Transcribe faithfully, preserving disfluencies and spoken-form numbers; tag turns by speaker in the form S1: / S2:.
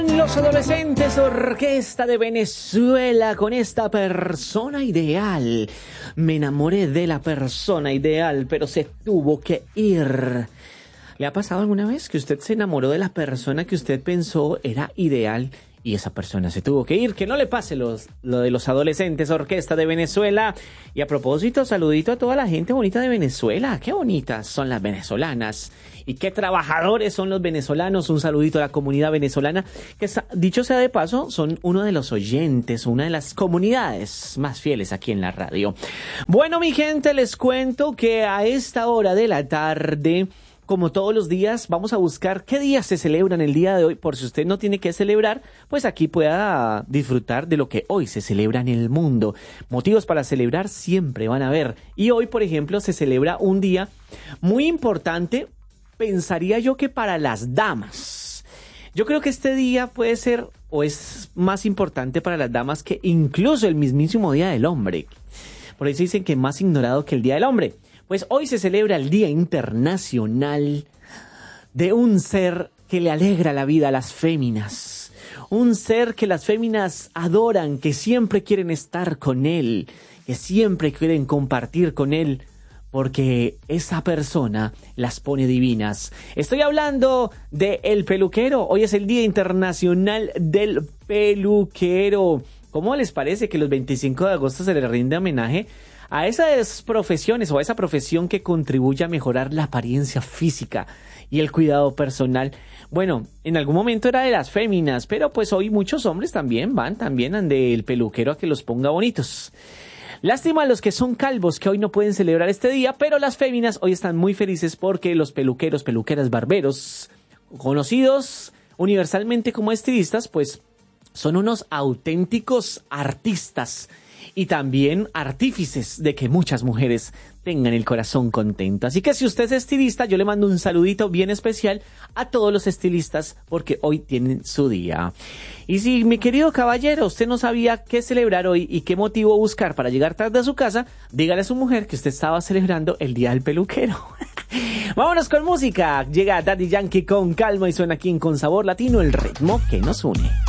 S1: Los Adolescentes, Orquesta de Venezuela, con esta persona ideal. Me enamoré de la persona ideal, pero se tuvo que ir. ¿Le ha pasado alguna vez que usted se enamoró de la persona que usted pensó era ideal y esa persona se tuvo que ir? Que no le pase los, lo de Los Adolescentes, Orquesta de Venezuela. Y a propósito, saludito a toda la gente bonita de Venezuela. Qué bonitas son las venezolanas y qué trabajadores son los venezolanos. Un saludito a la comunidad venezolana, que dicho sea de paso, son uno de los oyentes, una de las comunidades más fieles aquí en la radio. Bueno, mi gente, les cuento que a esta hora de la tarde, como todos los días, vamos a buscar qué días se celebran el día de hoy. Por si usted no tiene que celebrar, pues aquí pueda disfrutar de lo que hoy se celebra en el mundo. Motivos para celebrar siempre van a haber. Y hoy, por ejemplo, se celebra un día muy importante, pensaría yo que para las damas. Yo creo que este día puede ser o es más importante para las damas que incluso el mismísimo Día del Hombre. Por eso dicen que más ignorado que el Día del Hombre. Pues hoy se celebra el Día Internacional de un ser que le alegra la vida a las féminas. Un ser que las féminas adoran, que siempre quieren estar con él, que siempre quieren compartir con él, porque esa persona las pone divinas. Estoy hablando de el peluquero. Hoy es el Día Internacional del Peluquero. ¿Cómo les parece que los veinticinco de agosto se le rinde homenaje a esas profesiones o a esa profesión que contribuye a mejorar la apariencia física y el cuidado personal? Bueno, en algún momento era de las féminas, pero pues hoy muchos hombres también van, también ande el peluquero a que los ponga bonitos. Lástima a los que son calvos que hoy no pueden celebrar este día, pero las féminas hoy están muy felices porque los peluqueros, peluqueras, barberos, conocidos universalmente como estilistas, pues son unos auténticos artistas y también artífices de que muchas mujeres tengan el corazón contento. Así que si usted es estilista, yo le mando un saludito bien especial a todos los estilistas porque hoy tienen su día. Y si, mi querido caballero, usted no sabía qué celebrar hoy y qué motivo buscar para llegar tarde a su casa, dígale a su mujer que usted estaba celebrando el Día del Peluquero. Vámonos con música. Llega Daddy Yankee con Calma y suena aquí en Con Sabor Latino, el ritmo que nos une.